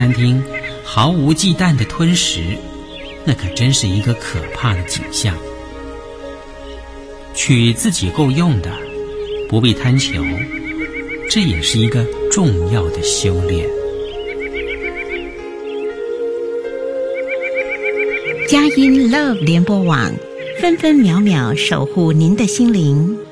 餐厅毫无忌惮的吞食，那可真是一个可怕的景象。取自己够用的，不必贪求，这也是一个重要的修炼。 佳音 Love 联播网，分分秒秒守护您的心灵。